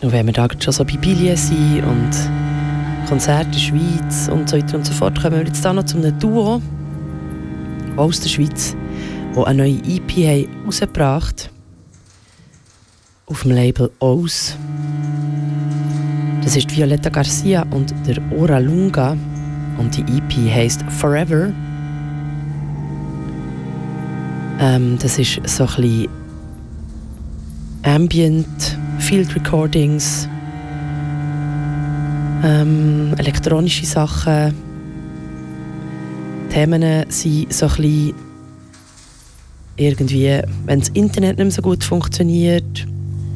Und wenn wir da schon so bei Billie sind und Konzerte in der Schweiz und so weiter und so fort, kommen wir jetzt da noch zu einem Duo aus der Schweiz, die eine neue EP haben rausgebracht auf dem Label Oz. Das ist Violeta Garcia und der Ora Lunga und die EP heisst Forever. Das ist so ein bisschen Ambient, Field Recordings, elektronische Sachen. Themen sind so ein bisschen irgendwie, wenn das Internet nicht mehr so gut funktioniert.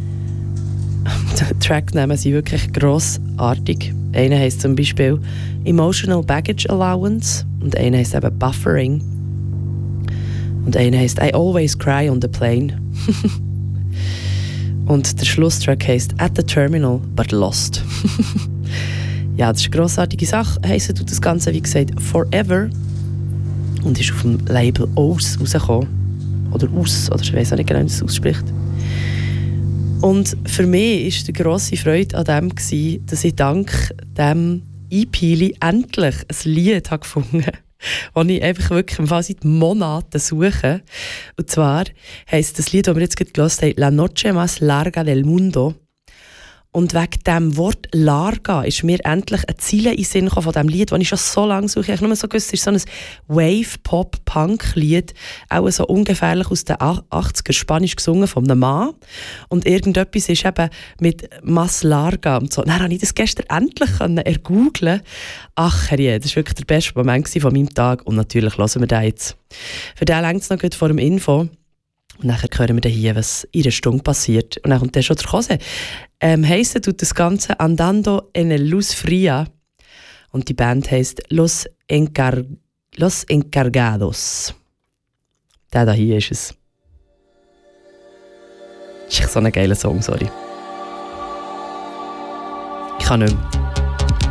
Die Tracknamen sind wirklich grossartig. Einer heisst zum Beispiel Emotional Baggage Allowance und einer heisst eben Buffering. Und einer heisst I Always Cry on the Plane. Und der Schlusstrack heisst At the Terminal but Lost. Ja, das ist eine grossartige Sache. Heisst tut das Ganze, wie gesagt, Forever. Und ist auf dem Label Oz rausgekommen. Oder Aus, oder ich weiss auch nicht genau, wie es ausspricht. Und für mich war die grosse Freude an dem, dass ich dank dem EP endlich ein Lied gefunden habe, das ich einfach wirklich seit Monaten suche. Und zwar heisst das Lied, das wir jetzt gerade gehört haben, La Noche Más Larga del Mundo. Und wegen dem Wort Larga ist mir endlich eine Zeile in den Sinn gekommen von diesem Lied, das ich schon so lange suche. Ich habe nur so gewusst, es ist so ein Wave-Pop-Punk-Lied, auch so ungefährlich aus den 80er, Spanisch gesungen von einem Mann. Und irgendetwas ist eben mit Más Larga und so. Dann habe ich das gestern endlich ergoogeln. Ach herrje, das war wirklich der beste Moment von meinem Tag. Und natürlich hören wir den jetzt. Für den reicht es noch gut vor dem Info. Und dann hören wir dann hier, was in einer Stunde passiert. Und dann kommt der schon der Kose. Heissen tut das Ganze Andando en el Luz Fria. Und die Band heisst Los Encargados. Der hier ist es. Das ist so ein geiler Song, sorry. Ich kann nicht mehr.